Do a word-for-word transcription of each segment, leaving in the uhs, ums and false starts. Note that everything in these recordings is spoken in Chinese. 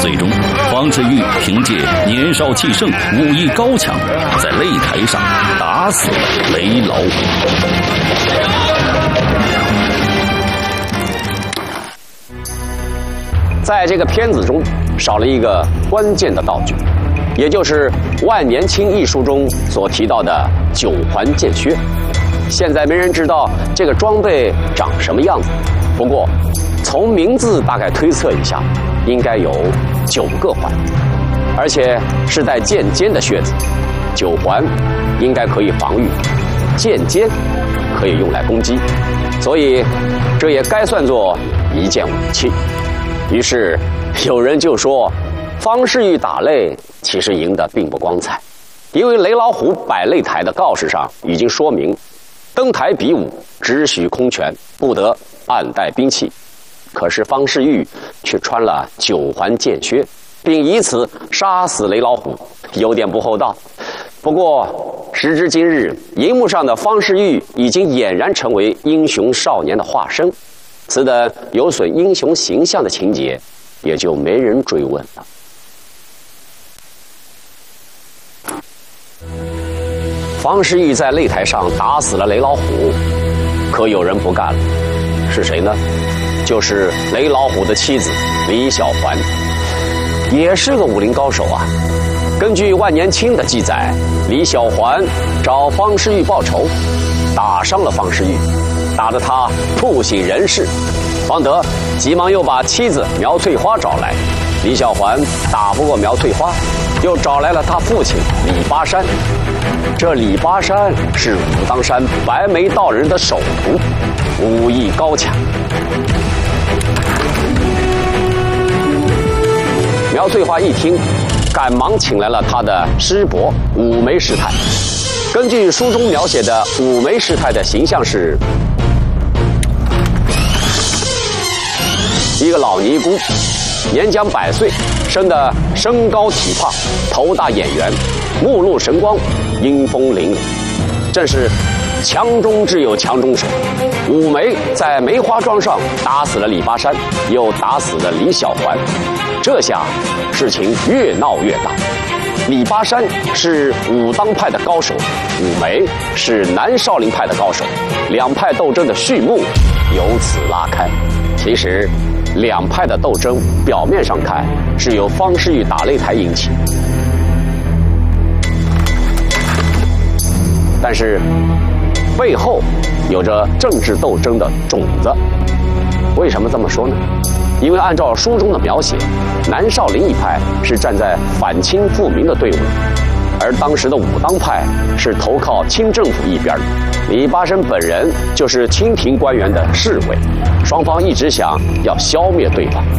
最终，方世玉凭借年少气盛、武艺高强，在擂台上打死了雷老虎。 在这个片子中，少了一个关键的道具，也就是万年青一书中所提到的九环剑靴。现在没人知道这个装备长什么样子，不过从名字大概推测一下，应该有九个环，而且是带剑尖的靴子。九环应该可以防御，剑尖可以用来攻击，所以这也该算作一件武器。于是有人就说，方世玉打擂其实赢得并不光彩，因为雷老虎摆擂台的告示上已经说明，登台比武只许空拳，不得暗带兵器。可是方世玉却穿了九环剑靴，并以此杀死雷老虎，有点不厚道。不过时至今日，荧幕上的方世玉已经俨然成为英雄少年的化身，此等有损英雄形象的情节也就没人追问了。方世玉在擂台上打死了雷老虎，可有人不干了，是谁呢？就是雷老虎的妻子李小环，也是个武林高手啊。根据万年青的记载，李小环找方世玉报仇，打伤了方世玉，打得他不省人事。方德急忙又把妻子苗翠花找来，李小环打不过苗翠花，又找来了他父亲李巴山。这李巴山是武当山白眉道人的首徒，武艺高强。苗翠花一听，赶忙请来了他的师伯五眉师太。根据书中描写的五眉师太的形象是一个老尼姑，年将百岁，生得身高体胖，头大眼圆，目露神光，阴风凛凛，正是强中之有强中手。五眉在梅花桩上打死了李巴山，又打死了李小环，这下事情越闹越大。李巴山是武当派的高手，五眉是南少林派的高手，两派斗争的序幕由此拉开。其实两派的斗争表面上看是由方世玉打擂台引起，但是背后有着政治斗争的种子。为什么这么说呢？因为按照书中的描写，南少林一派是站在反清复明的队伍，而当时的武当派是投靠清政府一边的。李巴山本人就是清廷官员的侍卫，双方一直想要消灭对方。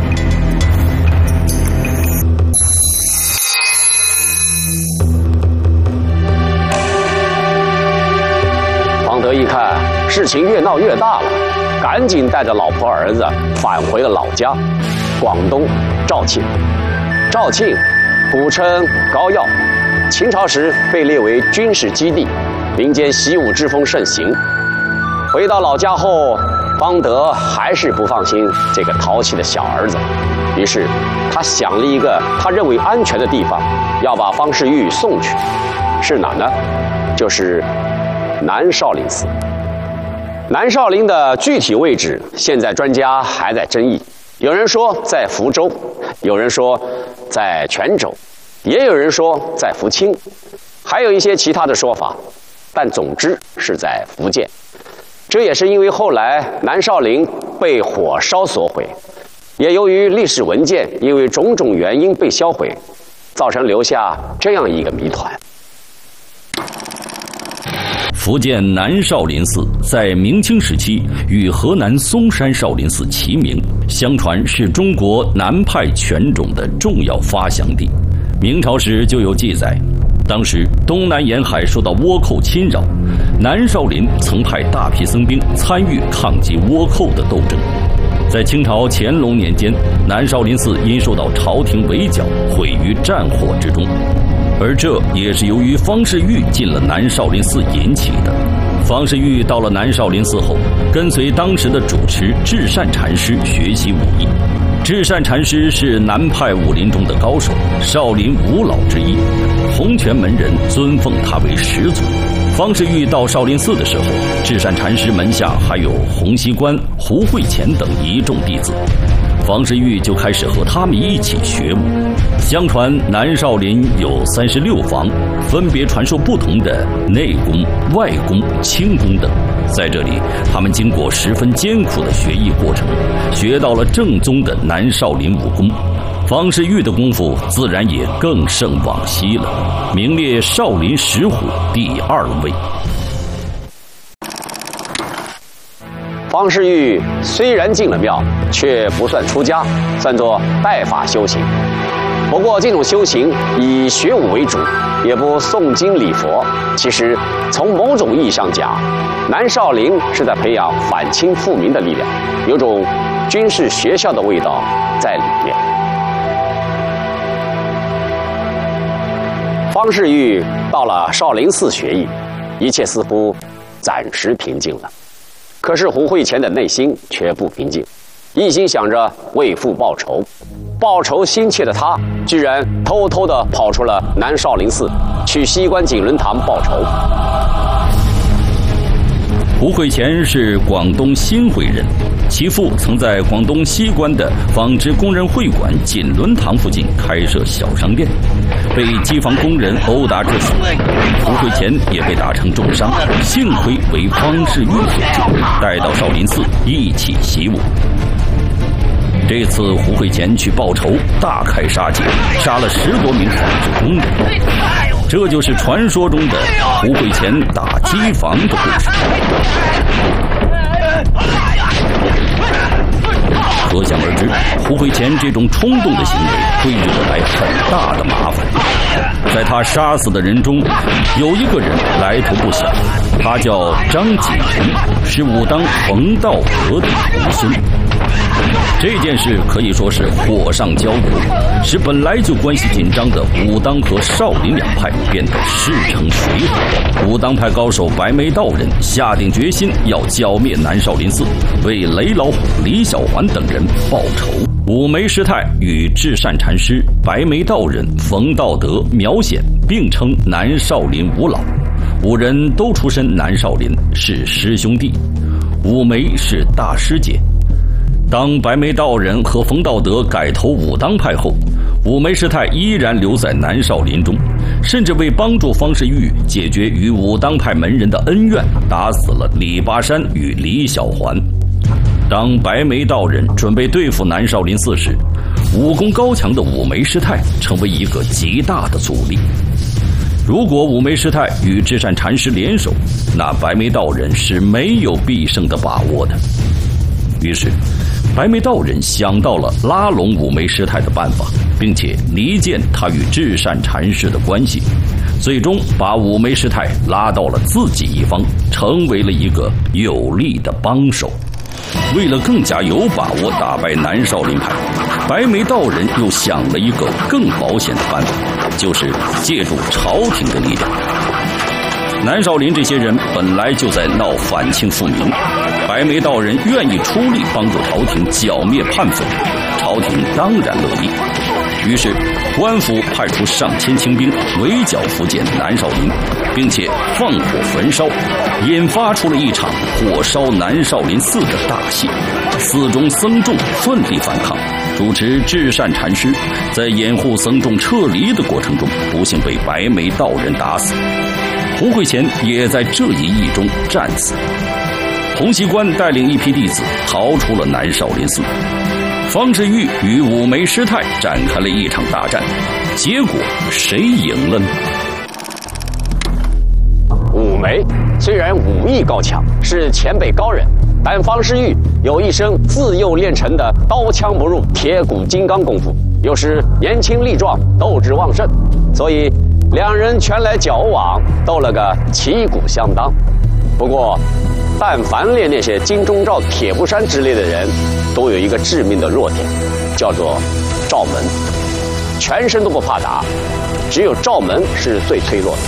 方德一看事情越闹越大了，赶紧带着老婆儿子返回了老家，广东肇庆。肇庆古称高要，秦朝时被列为军事基地，民间习武之风盛行。回到老家后，方德还是不放心这个淘气的小儿子，于是他想了一个他认为安全的地方，要把方世玉送去。是哪呢？就是南少林寺。南少林的具体位置，现在专家还在争议。有人说在福州，有人说在泉州，也有人说在福清，还有一些其他的说法，但总之是在福建。这也是因为后来南少林被火烧所毁，也由于历史文件因为种种原因被销毁，造成留下这样一个谜团。 福建南少林寺在明清时期与河南嵩山少林寺齐名，相传是中国南派拳种的重要发祥地。明朝时就有记载，当时东南沿海受到倭寇侵扰，南少林曾派大批僧兵参与抗击倭寇的斗争。在清朝乾隆年间，南少林寺因受到朝廷围剿，毁于战火之中。而这也是由于方世玉进了南少林寺引起的。方世玉到了南少林寺后，跟随当时的主持智善禅师学习武艺。 至善禅师是南派武林中的高手，少林五老之一，洪拳门人尊奉他为始祖。方世玉到少林寺的时候，至善禅师门下还有洪熙官、胡慧乾等一众弟子，方世玉就开始和他们一起学武。相传南少林有三十六房，分别传授不同的内功、外功、轻功等。在这里，他们经过十分艰苦的学艺过程，学到了正宗的南少林武功。方世玉的功夫自然也更胜往昔了，名列少林十虎第二位。 方世玉虽然进了庙，却不算出家，算作带法修行。不过这种修行以学武为主，也不诵经礼佛。其实从某种意义上讲，南少林是在培养反清复明的力量，有种军事学校的味道在里面。方世玉到了少林寺学艺，一切似乎暂时平静了。可是胡慧乾的内心却不平静，一心想着为父报仇。报仇心切的他，居然偷偷地跑出了南少林寺，去西关景伦堂报仇。 胡慧乾是广东新会人，其父曾在广东西关的纺织工人会馆锦伦堂附近开设小商店，被机房工人殴打致死，胡慧乾也被打成重伤，幸亏为方世玉所救，带到少林寺一起习武。这次胡慧乾去报仇，大开杀戒，杀了十多名纺织工人，这就是传说中的胡慧乾打机房的故事。可想而知，胡慧乾这种冲动的行为会惹来很大的麻烦。在他杀死的人中，有一个人来头不小，他叫张锦成，是武当冯道德的徒孙。这件事可以说是火上浇油，使本来就关系紧张的武当和少林两派变得势成水火。武当派高手白眉道人下定决心要剿灭南少林寺，为雷老虎、李小环等人报仇。五眉师太与至善禅师、白眉道人、冯道德、苗显并称南少林五老，五人都出身南少林，是师兄弟。五眉是大师姐。当白眉道人和冯道德改投武当派后，五眉师太依然留在南少林中，甚至为帮助方世玉解决与武当派门人的恩怨，打死了李巴山与李小环。当白眉道人准备对付南少林寺时，武功高强的五眉师太成为一个极大的阻力。如果五眉师太与至善禅师联手，那白眉道人是没有必胜的把握的。于是白眉道人想到了拉拢五眉师太的办法，并且离间他与至善禅师的关系，最终把五眉师太拉到了自己一方，成为了一个有力的帮手。为了更加有把握打败南少林派，白眉道人又想了一个更保险的办法，就是借助朝廷的力量。南少林这些人本来就在闹反清复明，白眉道人愿意出力帮助朝廷剿灭叛匪，朝廷当然乐意。于是官府派出上千清兵围剿福建南少林，并且放火焚烧，引发出了一场火烧南少林寺的大戏。寺中僧众奋力反抗，主持至善禅师在掩护僧众撤离的过程中，不幸被白眉道人打死。胡慧乾也在这一役中战死。洪熙官带领一批弟子逃出了南少林寺，方世玉与五眉师太展开了一场大战，结果谁赢了呢？ 五眉虽然武艺高强，是前辈高人，但方世玉有一身自幼练成的刀枪不入、铁骨金刚功夫，又是年轻力壮、斗志旺盛，所以两人拳来脚往，斗了个旗鼓相当。不过但凡练那些金钟罩、铁布衫之类的人，都有一个致命的弱点，叫做罩门，全身都不怕打，只有罩门是最脆弱的。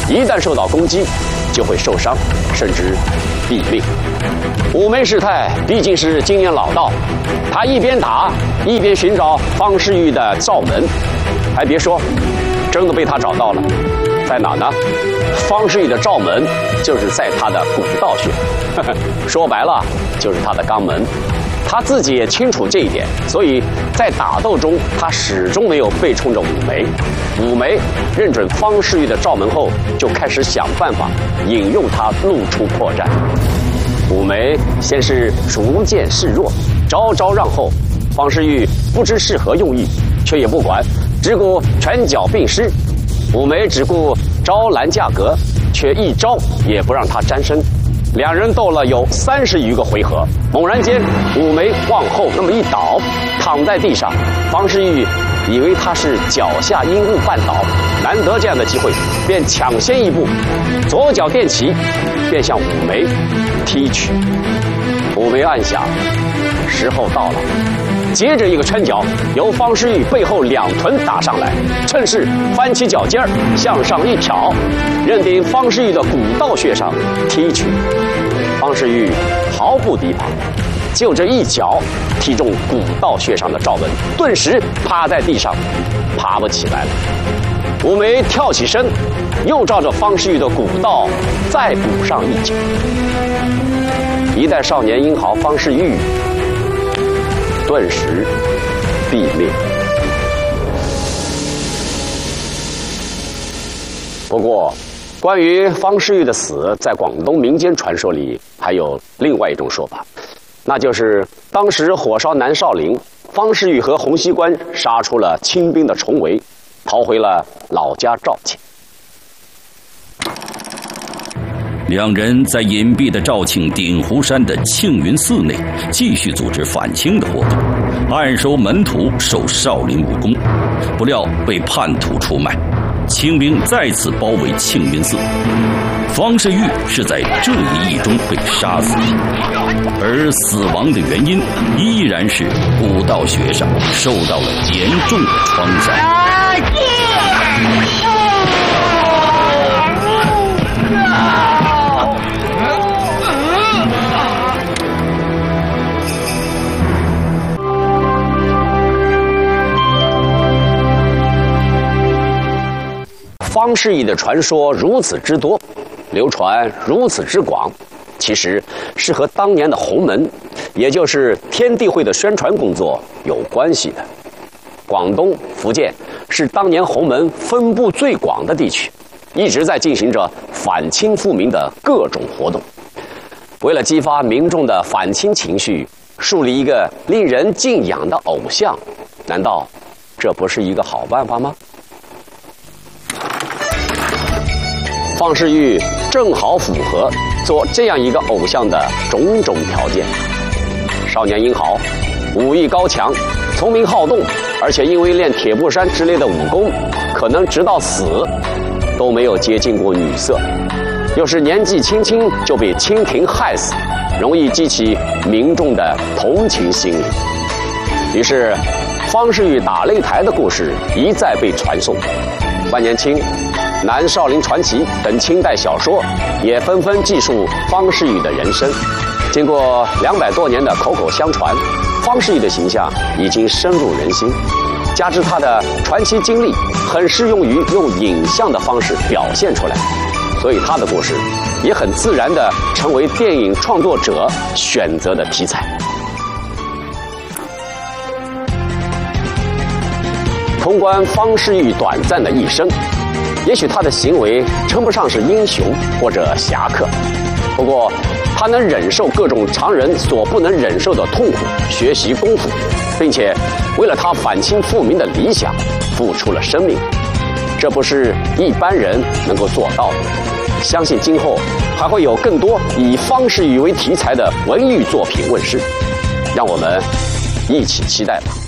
一旦受到攻击，就会受伤，甚至毙命。五枚师太毕竟是经验老道，他一边打一边寻找方世玉的罩门，还别说，真的被他找到了。在哪呢？方世玉的罩门就是在他的古道穴，呵呵，说白了就是他的肛门。他自己也清楚这一点，所以在打斗中，他始终没有背冲着五枚。五枚认准方世玉的罩门后，就开始想办法引诱他露出破绽。五枚先是逐渐示弱，招招让后，方世玉不知是何用意，却也不管，只顾拳脚并施。五枚只顾招揽架格，却一招也不让他沾身。两人斗了有三十余个回合，猛然间，五枚往后那么一倒，躺在地上。方世玉以为他是脚下因误绊倒，难得这样的机会，便抢先一步，左脚垫起，便向五枚踢去。五枚暗想，时候到了。接着一个抻脚，由方世玉背后两臀打上来，趁势翻起脚尖儿向上一挑，认定方世玉的古道穴上踢去。方世玉毫不提防，就这一脚踢中古道穴上的罩门，顿时趴在地上，爬不起来了。五枚跳起身，又照着方世玉的古道再补上一脚。一代少年英豪方世玉顿时毙命。不过，关于方世玉的死，在广东民间传说里还有另外一种说法，那就是当时火烧南少林，方世玉和洪熙官杀出了清兵的重围，逃回了老家肇庆。 两人在隐蔽的肇庆鼎湖山的庆云寺内继续组织反清的活动，暗收门徒，授少林武功，不料被叛徒出卖，清兵再次包围庆云寺。方世玉是在这一役中被杀死的，而死亡的原因依然是古道穴上受到了严重的创伤。 方世玉的传说如此之多，流传如此之广，其实是和当年的洪门，也就是天地会的宣传工作有关系的。广东、福建是当年洪门分布最广的地区，一直在进行着反清复明的各种活动。为了激发民众的反清情绪，树立一个令人敬仰的偶像，难道这不是一个好办法吗？方世玉正好符合做这样一个偶像的种种条件。少年英豪，武艺高强，聪明好动，而且因为练铁布衫之类的武功，可能直到死都没有接近过女色，又是年纪轻轻就被清廷害死，容易激起民众的同情心理。于是方世玉打擂台的故事一再被传颂。万年青、南少林传奇等清代小说也纷纷记述方世玉的人生。经过两百多年的口口相传，方世玉的形象已经深入人心，加之他的传奇经历很适用于用影像的方式表现出来，所以他的故事也很自然地成为电影创作者选择的题材。通关方世玉短暂的一生，也许他的行为称不上是英雄或者侠客，不过他能忍受各种常人所不能忍受的痛苦，学习功夫，并且为了他反清复明的理想付出了生命，这不是一般人能够做到的。相信今后还会有更多以方世玉为题材的文艺作品问世，让我们一起期待吧。